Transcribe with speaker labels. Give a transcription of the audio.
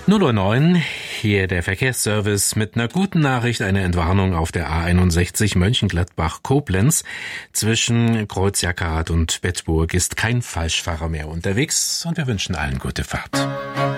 Speaker 1: 0:09 Uhr, hier der Verkehrsservice mit einer guten Nachricht, eine Entwarnung auf der A61 Mönchengladbach-Koblenz. Zwischen Kreuz-Jackerrath und Bedburg ist kein Falschfahrer mehr unterwegs und wir wünschen allen gute Fahrt.